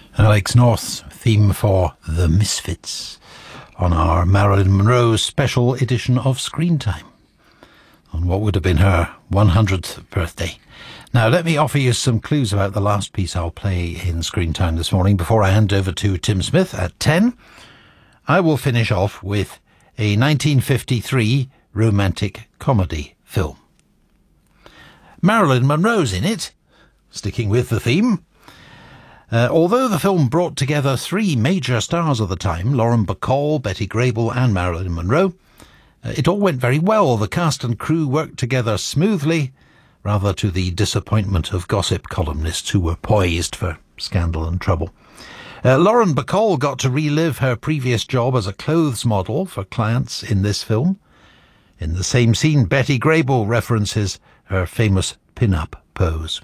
Alex North's theme for The Misfits on our Marilyn Monroe special edition of Screen Time on what would have been her 100th birthday. Now, let me offer you some clues about the last piece I'll play in Screen Time this morning before I hand over to Tim Smith at 10. I will finish off with a 1953 romantic comedy film. Marilyn Monroe's in it, sticking with the theme. Although the film brought together three major stars of the time, Lauren Bacall, Betty Grable and Marilyn Monroe, it all went very well. The cast and crew worked together smoothly, rather to the disappointment of gossip columnists who were poised for scandal and trouble. Lauren Bacall got to relive her previous job as a clothes model for clients in this film. In the same scene, Betty Grable references her famous pin-up pose.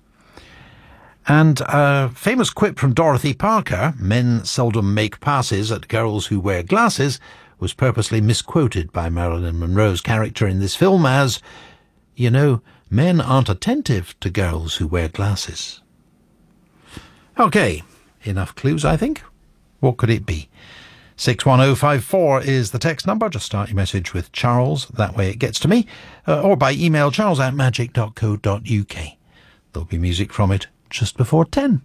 And a famous quip from Dorothy Parker, "Men seldom make passes at girls who wear glasses," was purposely misquoted by Marilyn Monroe's character in this film as, "You know, men aren't attentive to girls who wear glasses." OK, enough clues, I think. What could it be? 61054 is the text number. Just start your message with Charles. That way it gets to me. Or by email, charles@magic.co.uk. There'll be music from it just before 10.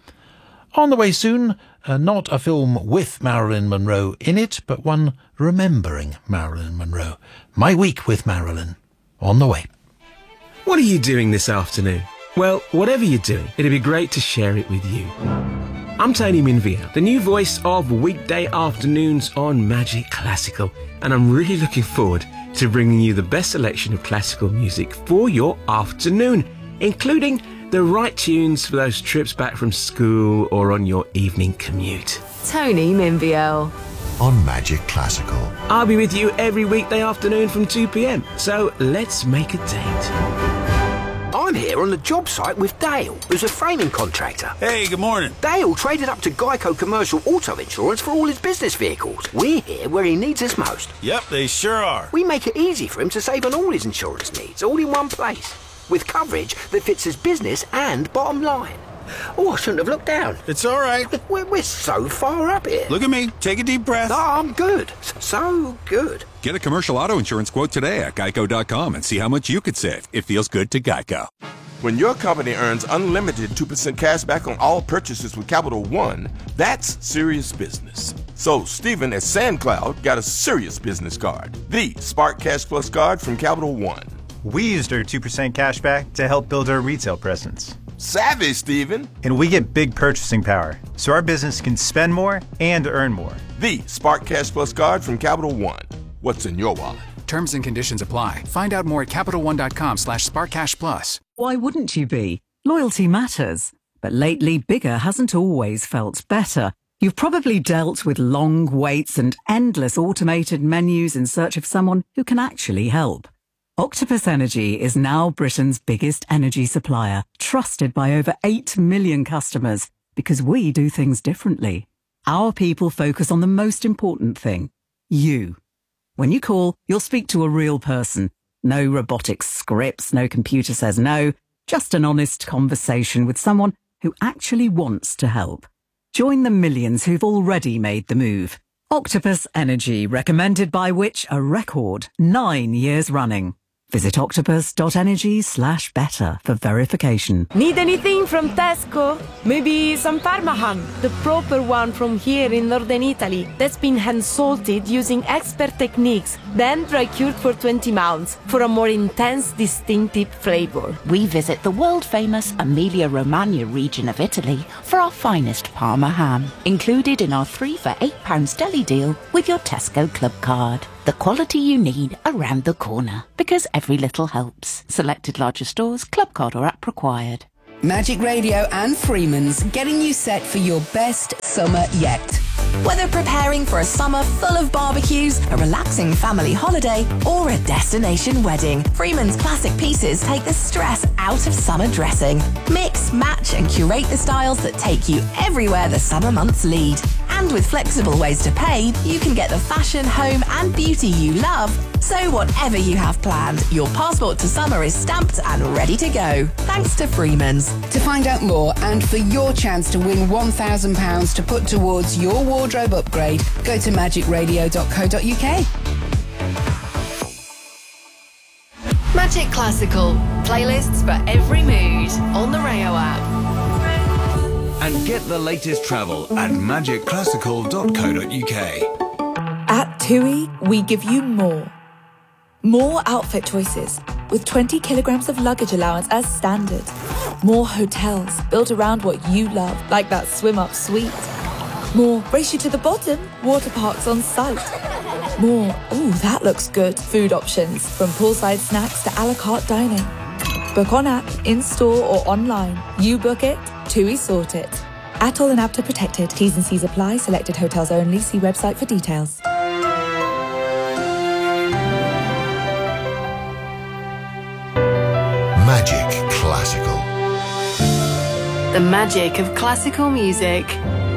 On the way soon, not a film with Marilyn Monroe in it, but one remembering Marilyn Monroe. My Week with Marilyn. On the way. What are you doing this afternoon? Well, whatever you're doing, it'd be great to share it with you. I'm Tony Minvia, the new voice of weekday afternoons on Magic Classical, and I'm really looking forward to bringing you the best selection of classical music for your afternoon, including the right tunes for those trips back from school or on your evening commute. Tony Minvia. On Magic Classical. I'll be with you every weekday afternoon from 2 p.m, so let's make a date. I'm here on the job site with Dale, who's a framing contractor. Hey, good morning. Dale traded up to Geico Commercial Auto Insurance for all his business vehicles. We're here where he needs us most. Yep, they sure are. We make it easy for him to save on all his insurance needs, all in one place, with coverage that fits his business and bottom line. Oh, I shouldn't have looked down. It's all right. We're so far up here. Look at me. Take a deep breath. No, I'm good. So good. Get a commercial auto insurance quote today at geico.com and see how much you could save. It feels good to Geico. When your company earns unlimited 2% cash back on all purchases with Capital One, that's serious business. So Stephen at SandCloud got a serious business card, the Spark Cash Plus card from Capital One. We used our 2% cash back to help build our retail presence. Savvy, Stephen. And we get big purchasing power, so our business can spend more and earn more. The Spark Cash Plus card from Capital One. What's in your wallet? Terms and conditions apply. Find out more at CapitalOne.com/SparkCashPlus. Why wouldn't you be? Loyalty matters. But lately, bigger hasn't always felt better. You've probably dealt with long waits and endless automated menus in search of someone who can actually help. Octopus Energy is now Britain's biggest energy supplier, trusted by over 8 million customers, because we do things differently. Our people focus on the most important thing, you. When you call, you'll speak to a real person. No robotic scripts, no computer says no, just an honest conversation with someone who actually wants to help. Join the millions who've already made the move. Octopus Energy, recommended by Which? A record 9 years running. Visit octopus.energy/better for verification. Need anything from Tesco? Maybe some Parma ham, the proper one from here in northern Italy, that's been hand-salted using expert techniques, then dry-cured for 20 months for a more intense, distinctive flavor. We visit the world-famous Emilia-Romagna region of Italy for our finest Parma ham, included in our 3 for £8 deli deal with your Tesco Club card. The quality you need around the corner, because every little helps. Selected larger stores, club card or app required. Magic Radio and Freeman's, getting you set for your best summer yet. Whether preparing for a summer full of barbecues, a relaxing family holiday, or a destination wedding, Freeman's classic pieces take the stress out of summer dressing. Mix, match and curate the styles that take you everywhere the summer months lead. And with flexible ways to pay, you can get the fashion, home and beauty you love So whatever you have planned, your passport to summer is stamped and ready to go. Thanks to Freeman's. To find out more and for your chance to win £1,000 to put towards your wardrobe upgrade, go to magicradio.co.uk. Magic Classical. Playlists for every mood on the Rayo app. And get the latest travel at magicclassical.co.uk. At TUI, we give you more. More outfit choices, with 20 kilograms of luggage allowance as standard. More hotels built around what you love, like that swim-up suite. More race you to the bottom, water parks on site. More, ooh, that looks good, food options, from poolside snacks to a la carte dining. Book on app, in-store or online. You book it, TUI sort it. Atoll and APTA protected. T's and C's apply. Selected hotels only. See website for details. Magic Classical. The magic of classical music.